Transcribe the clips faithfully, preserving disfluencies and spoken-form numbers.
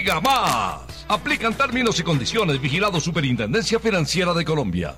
diga más. Aplican términos y condiciones. Vigilado Superintendencia Financiera de Colombia.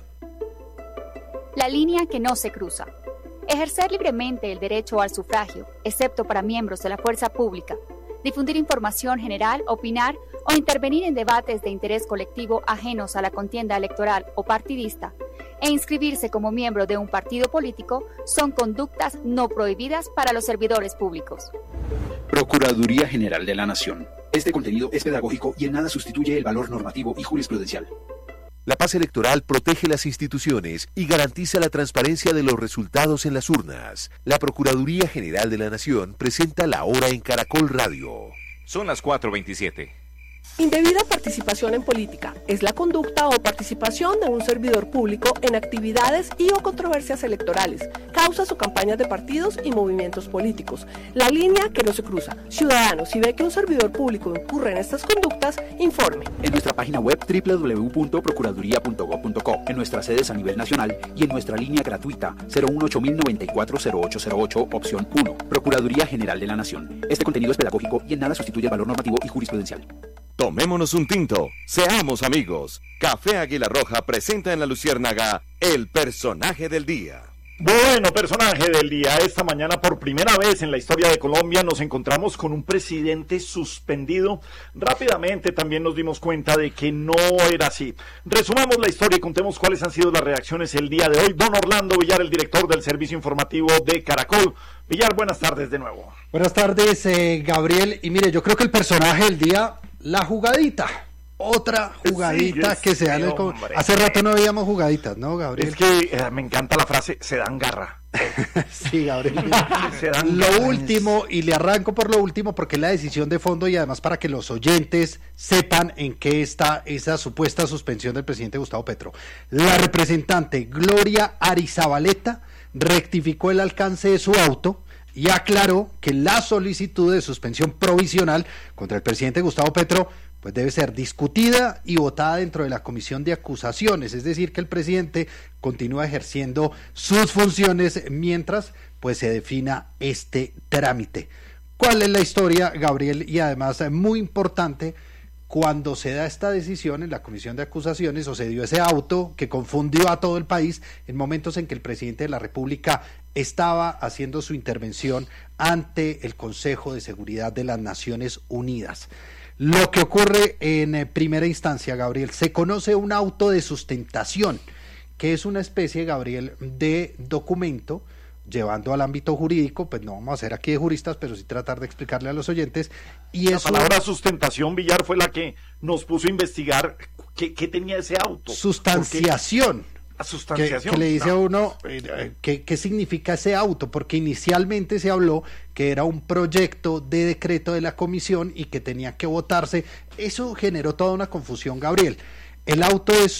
La línea que no se cruza. Ejercer libremente el derecho al sufragio, excepto para miembros de la fuerza pública. Difundir información general, opinar o intervenir en debates de interés colectivo ajenos a la contienda electoral o partidista e inscribirse como miembro de un partido político son conductas no prohibidas para los servidores públicos. Procuraduría General de la Nación. Este contenido es pedagógico y en nada sustituye el valor normativo y jurisprudencial. La paz electoral protege las instituciones y garantiza la transparencia de los resultados en las urnas. La Procuraduría General de la Nación presenta La Hora en Caracol Radio. Son las cuatro veintisiete. Indebida participación en política es la conducta o participación de un servidor público en actividades y o controversias electorales, causas o campañas de partidos y movimientos políticos. La línea que no se cruza. Ciudadanos, si ve que un servidor público incurre en estas conductas, informe. En nuestra página web doble u doble u doble u punto procuraduría punto gob punto co, en nuestras sedes a nivel nacional y en nuestra línea gratuita cero uno ocho mil noventa y cuatro cero ocho cero ocho, opción uno. Procuraduría General de la Nación. Este contenido es pedagógico y en nada sustituye el valor normativo y jurisprudencial. Tomémonos un tinto, seamos amigos. Café Águila Roja presenta en La Luciérnaga el personaje del día. Bueno, personaje del día, esta mañana por primera vez en la historia de Colombia nos encontramos con un presidente suspendido. Rápidamente también nos dimos cuenta de que no era así. Resumamos la historia y contemos cuáles han sido las reacciones el día de hoy. Don Orlando Villar, el director del Servicio Informativo de Caracol. Villar, buenas tardes de nuevo. Buenas tardes, eh, Gabriel. Y mire, yo creo que el personaje del día, la jugadita. Otra jugadita sí, que se da en el... Hombre. Hace rato no veíamos jugaditas, ¿no, Gabriel? Es que eh, me encanta la frase, se dan garra. Sí, Gabriel. se dan lo garra. último, y le arranco por lo último, porque es la decisión de fondo y además para que los oyentes sepan en qué está esa supuesta suspensión del presidente Gustavo Petro. La representante Gloria Arizabaleta rectificó el alcance de su auto y aclaró que la solicitud de suspensión provisional contra el presidente Gustavo Petro pues debe ser discutida y votada dentro de la comisión de acusaciones, es decir, que el presidente continúa ejerciendo sus funciones mientras pues se defina este trámite. ¿Cuál es la historia, Gabriel? Y además muy importante, cuando se da esta decisión en la comisión de acusaciones o se dio ese auto que confundió a todo el país en momentos en que el presidente de la República estaba haciendo su intervención ante el Consejo de Seguridad de las Naciones Unidas. Lo que ocurre en primera instancia, Gabriel, se conoce un auto de sustentación, que es una especie, Gabriel, de documento, llevando al ámbito jurídico, pues no vamos a ser aquí de juristas, pero sí tratar de explicarle a los oyentes. Y la es palabra un... sustentación, Villar, fue la que nos puso a investigar qué, qué tenía ese auto. Sustanciación. Sustanciación. Que, que le dice no. a uno eh, ¿qué, qué significa ese auto, porque inicialmente se habló que era un proyecto de decreto de la comisión y que tenía que votarse. Eso generó toda una confusión, Gabriel. El auto de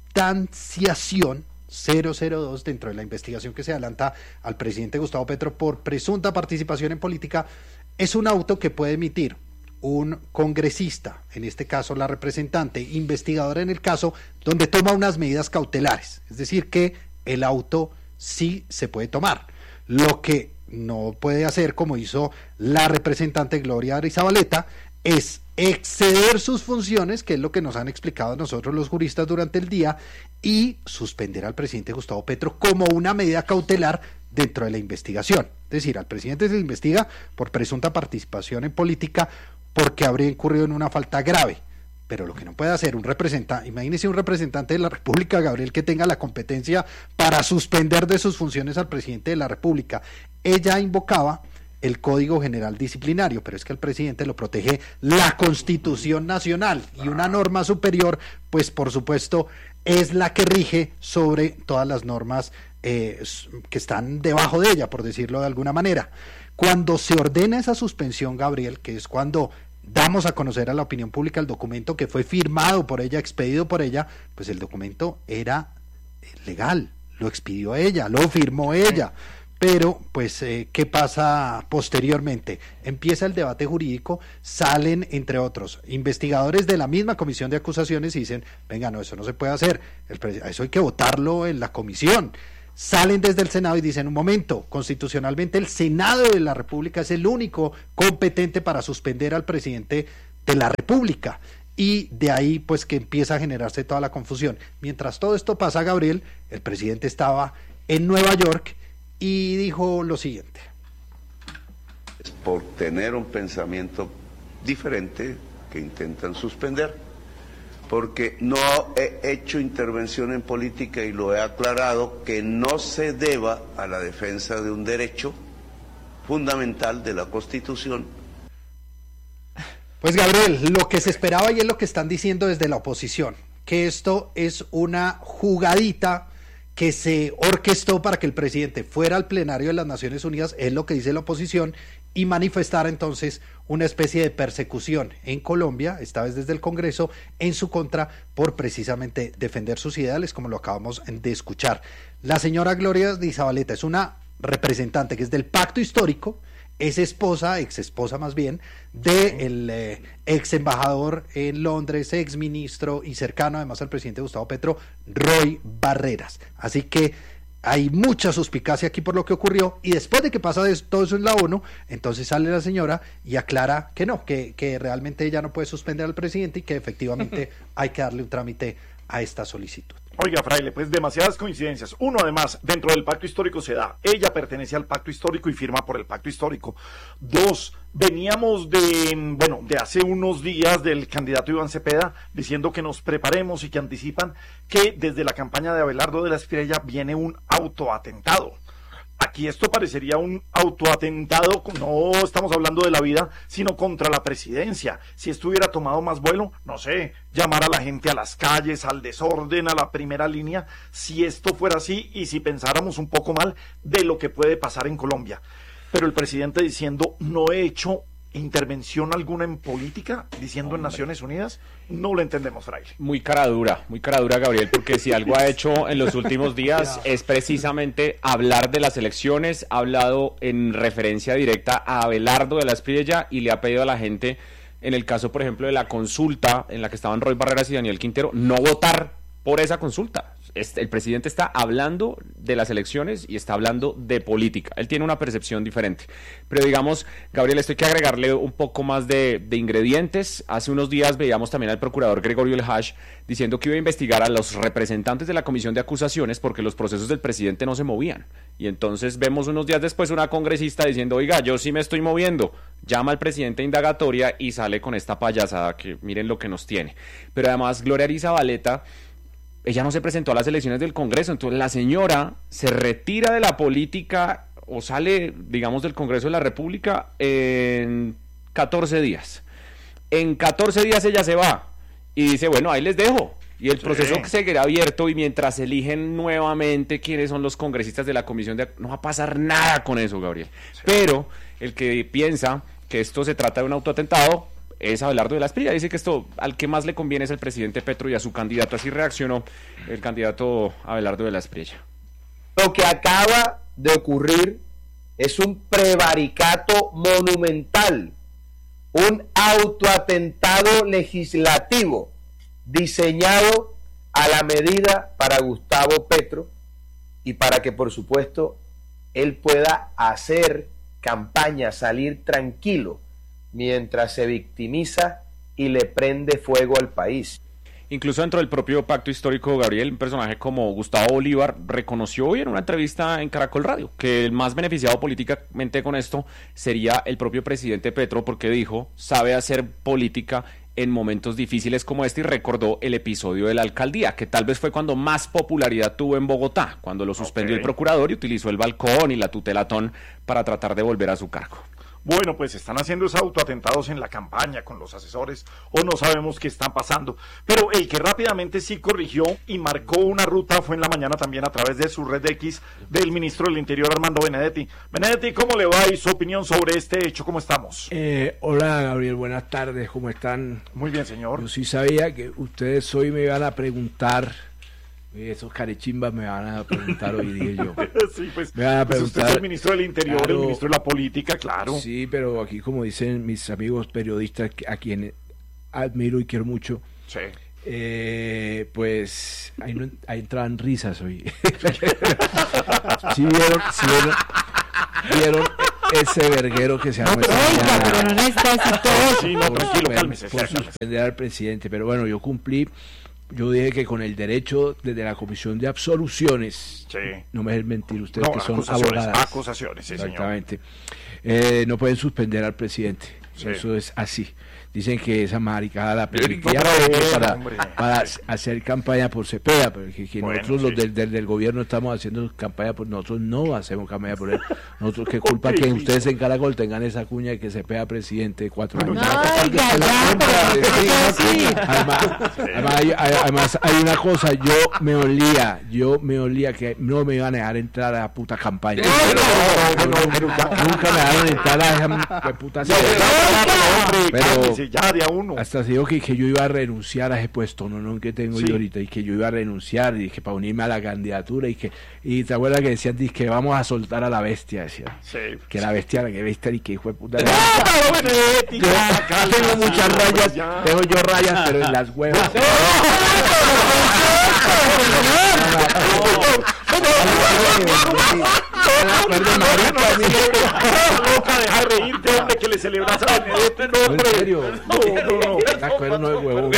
sustanciación cero cero dos dentro de la investigación que se adelanta al presidente Gustavo Petro por presunta participación en política es un auto que puede emitir un congresista, en este caso la representante investigadora en el caso, donde toma unas medidas cautelares, es decir que el auto sí se puede tomar, lo que no puede hacer, como hizo la representante Gloria Arizabaleta, es exceder sus funciones, que es lo que nos han explicado a nosotros los juristas durante el día, y suspender al presidente Gustavo Petro como una medida cautelar dentro de la investigación. Es decir, al presidente se le investiga por presunta participación en política porque habría incurrido en una falta grave, pero lo que no puede hacer un representante, imagínese un representante de la República, Gabriel, que tenga la competencia para suspender de sus funciones al presidente de la República. Ella invocaba el Código General Disciplinario, pero es que al presidente lo protege la Constitución Nacional y una norma superior, pues por supuesto es la que rige sobre todas las normas eh, que están debajo de ella, por decirlo de alguna manera. Cuando se ordena esa suspensión, Gabriel, que es cuando damos a conocer a la opinión pública el documento que fue firmado por ella, expedido por ella, pues el documento era legal, lo expidió ella, lo firmó ella. Pero, pues, eh, ¿qué pasa posteriormente? Empieza el debate jurídico, salen, entre otros, investigadores de la misma comisión de acusaciones y dicen, venga, no, eso no se puede hacer, el pre- eso hay que votarlo en la comisión. Salen desde el Senado y dicen, un momento, constitucionalmente el Senado de la República es el único competente para suspender al presidente de la República. Y de ahí pues que empieza a generarse toda la confusión. Mientras todo esto pasa, Gabriel, el presidente estaba en Nueva York y dijo lo siguiente. Por tener un pensamiento diferente que intentan suspender, porque no he hecho intervención en política y lo he aclarado, que no se deba a la defensa de un derecho fundamental de la Constitución. Pues Gabriel, lo que se esperaba y es lo que están diciendo desde la oposición, que esto es una jugadita que se orquestó para que el presidente fuera al plenario de las Naciones Unidas, es lo que dice la oposición, y manifestar entonces una especie de persecución en Colombia, esta vez desde el Congreso, en su contra por precisamente defender sus ideales, como lo acabamos de escuchar. La señora Gloria Di Zabaleta es una representante que es del Pacto Histórico, es esposa, ex esposa más bien, del eh, ex embajador en Londres, ex ministro y cercano además al presidente Gustavo Petro, Roy Barreras. Así que hay mucha suspicacia aquí por lo que ocurrió, y después de que pasa de todo eso en la ONU, entonces sale la señora y aclara que no, que, que realmente ella no puede suspender al presidente y que efectivamente hay que darle un trámite a esta solicitud. Oiga, Fraile, pues demasiadas coincidencias. Uno, además, dentro del pacto histórico se da. Ella pertenece al pacto histórico y firma por el pacto histórico. Dos, veníamos de, bueno, de hace unos días del candidato Iván Cepeda diciendo que nos preparemos y que anticipan que desde la campaña de Abelardo de la Espriella viene un autoatentado. Aquí esto parecería un autoatentado, no estamos hablando de la vida, sino contra la presidencia. Si esto hubiera tomado más vuelo, no sé, llamar a la gente a las calles, al desorden, a la primera línea, si esto fuera así y si pensáramos un poco mal de lo que puede pasar en Colombia. Pero el presidente diciendo, no he hecho intervención alguna en política, diciendo Hombre. en Naciones Unidas, no lo entendemos, Fraile. Muy cara dura, muy cara dura, Gabriel, porque si algo ha hecho en los últimos días es precisamente hablar de las elecciones, ha hablado en referencia directa a Abelardo de la Espriella y le ha pedido a la gente, en el caso, por ejemplo, de la consulta en la que estaban Roy Barreras y Daniel Quintero, no votar por esa consulta. El presidente está hablando de las elecciones y está hablando de política. Él tiene una percepción diferente. Pero digamos, Gabriel, esto hay que agregarle un poco más de, de ingredientes. Hace unos días veíamos también al procurador Gregorio El Hash diciendo que iba a investigar a los representantes de la comisión de acusaciones porque los procesos del presidente no se movían. Y entonces vemos unos días después una congresista diciendo, oiga, yo sí me estoy moviendo. Llama al presidente a indagatoria y sale con esta payasada que miren lo que nos tiene. Pero además, Gloria Di Zabaleta, ella no se presentó a las elecciones del Congreso, entonces la señora se retira de la política o sale, digamos, del Congreso de la República en catorce días. En catorce días ella se va y dice, bueno, ahí les dejo. Y el sí. proceso seguirá abierto y mientras eligen nuevamente quiénes son los congresistas de la comisión de... No va a pasar nada con eso, Gabriel. Sí. Pero el que piensa que esto se trata de un autoatentado es Abelardo de la Espriella. Dice que esto al que más le conviene es el presidente Petro y a su candidato. Así reaccionó el candidato Abelardo de la Espriella. Lo que acaba de ocurrir es un prevaricato monumental, un autoatentado legislativo diseñado a la medida para Gustavo Petro y para que, por supuesto, él pueda hacer campaña, salir tranquilo mientras se victimiza y le prende fuego al país. Incluso dentro del propio pacto histórico, Gabriel, un personaje como Gustavo Bolívar reconoció hoy en una entrevista en Caracol Radio que el más beneficiado políticamente con esto sería el propio presidente Petro, porque dijo, sabe hacer política en momentos difíciles como este, y recordó el episodio de la alcaldía, que tal vez fue cuando más popularidad tuvo en Bogotá, cuando lo suspendió okay. el procurador y utilizó el balcón y la tutelatón para tratar de volver a su cargo. Bueno, pues están haciendo esos autoatentados en la campaña con los asesores o no sabemos qué están pasando. Pero el que rápidamente sí corrigió y marcó una ruta fue en la mañana también a través de su red X del ministro del Interior, Armando Benedetti. Benedetti, ¿cómo le va y su opinión sobre este hecho? ¿Cómo estamos? Eh, hola, Gabriel, buenas tardes, ¿cómo están? Muy bien, señor. Yo sí sabía que ustedes hoy me iban a preguntar... Esos carechimbas me van a preguntar hoy, dije yo. Sí, pues, me van a pues preguntar, usted es el ministro del Interior, claro, el ministro de la Política, claro. Sí, pero aquí, como dicen mis amigos periodistas, a quienes admiro y quiero mucho, sí. eh, pues ahí, no, ahí entraban risas hoy. Sí vieron, sí vieron, vieron ese verguero que se llama esta Oiga, pero no necesita decir todo. Sí, no, tranquilo, cálmese. por suspender al presidente, pero bueno, yo cumplí. Yo dije que con el derecho desde la Comisión de Absoluciones, sí. no me dejen mentir ustedes No, que son acusaciones, abogadas. acusaciones, sí, exactamente. Eh, no pueden suspender al presidente. Sí. Eso es así. Dicen que esa maricada la permitía para, para hacer campaña por Cepeda, pero que, que bueno, nosotros sí. los del, del, del gobierno estamos haciendo campaña por nosotros, no hacemos campaña por él. Nosotros, qué culpa que ustedes en Caracol tengan esa cuña de que Cepeda presidente de cuatro años. Además, hay, además hay una cosa, yo me olía, yo me olía que no me iban a dejar entrar a la puta campaña. No, no, no, no, nunca me dejaron entrar a esa puta pero ya de a uno. Hasta se dijo que, que yo iba a renunciar a ese puesto, no, no que tengo sí. yo ahorita, y que yo iba a renunciar, y que para unirme a la candidatura, y que, y te acuerdas que decían que vamos a soltar a la bestia, decía. Sí, que sí. la bestia, la que bestia, y que hijo de puta. No, no, yo, yo tengo muchas rayas, ya. tengo yo rayas, pero en las huevas. Loca, deja de reírte, hombre, que le celebras a Benedetti. No, en serio. No, no, no. no.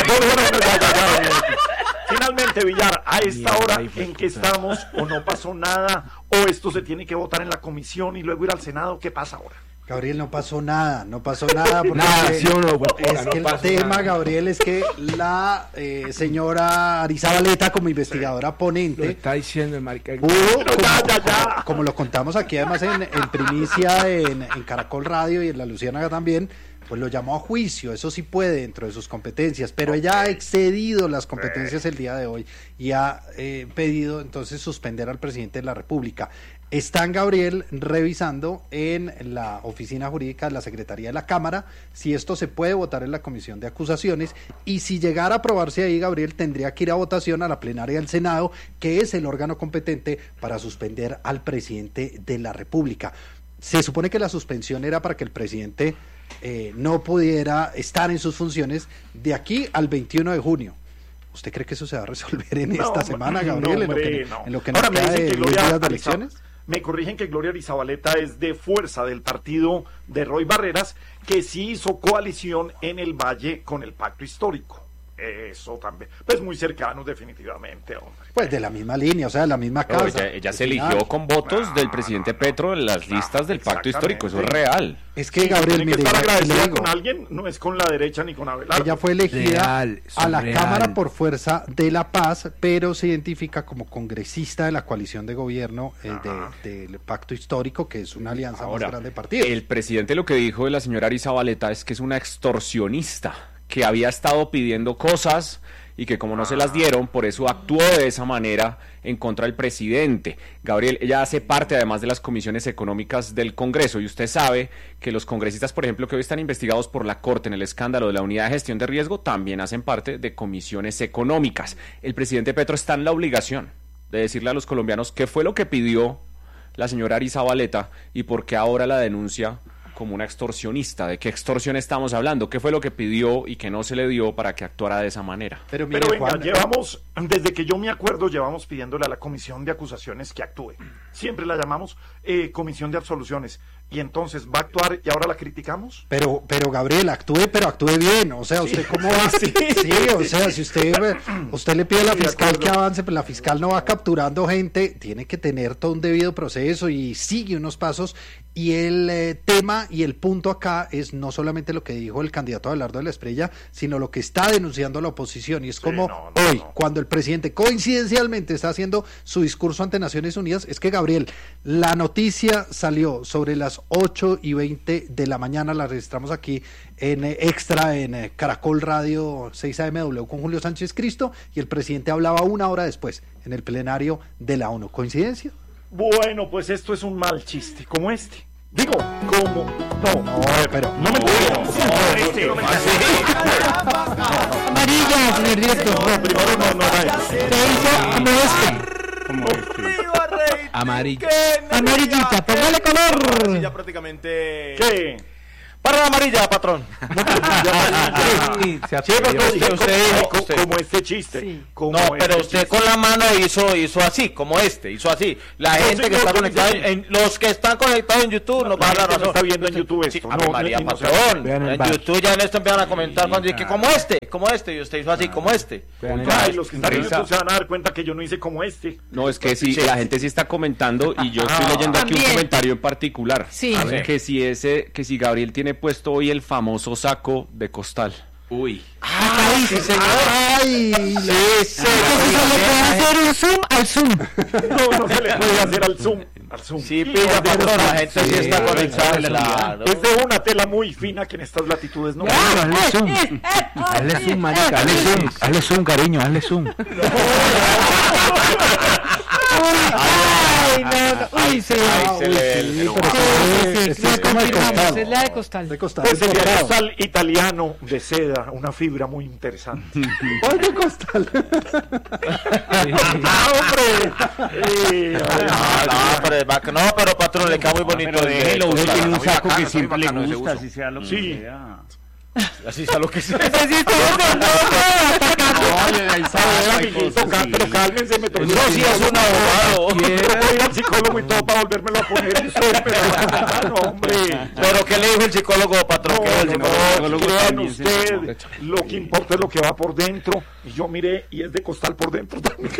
Finalmente, Villar, a esta hora en que estamos, o no pasó nada, o esto se tiene que votar en la comisión y luego ir al Senado, ¿qué pasa ahora? Gabriel, no pasó nada, no pasó nada. Porque nada, es que, ¿sí o no, es no que el tema, nada. Gabriel, es que la eh, señora Arizabaleta, como investigadora sí. ponente, lo está diciendo el marica. Pudo, como, ya, ya, ya. Como, como lo contamos aquí, además en, en primicia en, en Caracol Radio y en La Luciérnaga también, pues lo llamó a juicio, eso sí puede dentro de sus competencias, pero okay. ella ha excedido las competencias el día de hoy y ha eh, pedido entonces suspender al presidente de la República. Están, Gabriel, revisando en la oficina jurídica de la Secretaría de la Cámara si esto se puede votar en la Comisión de Acusaciones, y si llegara a aprobarse ahí, Gabriel, tendría que ir a votación a la plenaria del Senado, que es el órgano competente para suspender al presidente de la República. Se supone que la suspensión era para que el presidente eh, no pudiera estar en sus funciones de aquí al veintiuno de junio. ¿Usted cree que eso se va a resolver en no, esta semana, Gabriel, no, hombre, en, lo que, no. en lo que nos Ahora queda me de Gloria, días de elecciones? Me corrigen que Gloria Arizabaleta es de fuerza del partido de Roy Barreras, que sí hizo coalición en el Valle con el Pacto Histórico. Eso también, pues muy cercanos definitivamente, hombre. Pues de la misma línea, o sea, de la misma casa. Ella, ella se eligió con votos ah, del presidente Petro en las listas del Pacto Histórico, eso es real. Es que, Gabriel, mire, que estar agradecida con alguien, no es con la derecha ni con Abelardo. Ella fue elegida real, a la real. Cámara por Fuerza de la Paz, pero se identifica como congresista de la coalición de gobierno eh, de, del Pacto Histórico, que es una alianza Ahora, más grande de partidos. El presidente lo que dijo de la señora Arizabaleta es que es una extorsionista, que había estado pidiendo cosas y que como no se las dieron, por eso actuó de esa manera en contra del presidente. Gabriel, ella hace parte además de las comisiones económicas del Congreso, y usted sabe que los congresistas, por ejemplo, que hoy están investigados por la Corte en el escándalo de la Unidad de Gestión de Riesgo, también hacen parte de comisiones económicas. El presidente Petro está en la obligación de decirle a los colombianos qué fue lo que pidió la señora Arizabaleta y por qué ahora la denuncia como una extorsionista. ¿De qué extorsión estamos hablando? ¿Qué fue lo que pidió y que no se le dio para que actuara de esa manera? Pero, mire, Pero venga, Juan, llevamos, desde que yo me acuerdo, llevamos pidiéndole a la Comisión de Acusaciones que actúe. Siempre la llamamos eh, Comisión de Absoluciones. Y entonces va a actuar y ahora la criticamos. Pero, pero Gabriel, actúe, pero actúe bien. O sea, ¿usted sí. cómo va? Sí. sí, o sea, si usted, usted le pide a la sí, fiscal que avance, pues la fiscal no va capturando gente, tiene que tener todo un debido proceso y sigue unos pasos. Y el eh, tema y el punto acá es no solamente lo que dijo el candidato Abelardo de la Espriella, sino lo que está denunciando la oposición. Y es como sí, no, no, hoy, no. cuando el presidente coincidencialmente está haciendo su discurso ante Naciones Unidas, es que, Gabriel, la noticia salió sobre las ocho y veinte de la mañana, la registramos aquí en eh, Extra, en eh, Caracol Radio seis A M W con Julio Sánchez Cristo, y el presidente hablaba una hora después en el plenario de la ONU. ¿Coincidencia? Bueno, pues esto es un mal chiste, como este. Digo, como... No, no, pero... No me puedo. No, no, este, no me Amarilla, señor director. No, primero no, no era eso. Se hizo como este. Como este. Amarilla. Amarillita, póngale color. Ya prácticamente... ¿Qué? Para la amarilla, patrón. Sí, sí, porque usted, usted dijo usted. Como este chiste. Sí. Como no, pero este usted chiste. con la mano hizo hizo así, como este, hizo así. La no, gente sí, que está conectada, en, en, los que están conectados en YouTube, nos va a dar razón. No está viendo en YouTube esto. Sí, no, no, María, patrón. En, en YouTube ya en esto empiezan a comentar cuando dice que como este, como este, y usted hizo así, como este. Ay, los que están en YouTube se van a dar cuenta que yo no hice como este. No, es que sí, la gente sí está comentando y yo estoy leyendo aquí un comentario en particular. Sí. Que si ese, que si Gabriel tiene puesto hoy el famoso saco de costal. Uy. Ay, sí, señor. Ay, sí, sí. Se le puede hacer un zoom al zoom. No, no se le puede hacer al zoom. Al zoom. Sí, pilla, patrón, la gente sí está conectada. Claro. Es de una tela muy fina que en estas latitudes no. Hazle zoom. Hazle zoom, marica. Hazle zoom. Hazle zoom, cariño. Hazle zoom. Ay, no, no. Uy, se Es la de costal. De costal. Pues el de costal italiano de seda, una fibra muy interesante. ¿Cuál de costal? ¡Ah, hombre! Sí, no, pero, no, pero patrón, le queda muy bonito. Pero déjelo, uno tiene un saco que siempre le bacano, gusta, así sea lo que Sí. sea. Así sea lo que sea. Oye, ahí sabe, amiguito, pero cálmense, me tocó. No, si es un abogado. Quiero ir al psicólogo y todo para volvérmelo a poner. Usted, pero no, hombre. Pero ¿qué le dijo el psicólogo, patrón? No, ¿Qué dijo el no, psicólogo? crean usted, lo que importa es lo que va por dentro. Y yo miré, y es de costal por dentro también.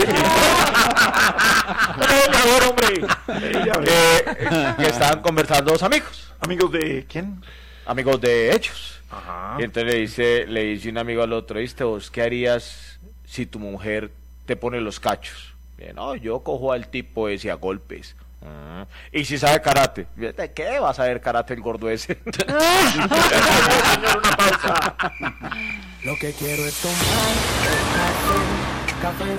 Por hombre. Que, que estaban conversando dos amigos. ¿Amigos de quién? Amigos de Hechos. Ajá. Y entonces le dice, le dice un amigo al otro, ¿viste vos qué harías si tu mujer te pone los cachos? Bien, no, yo cojo al tipo ese a golpes. Uh-huh. Y si sabe karate, ¿de qué va a saber karate el gordo ese? Señor, una pausa. Lo que quiero es tomar café, café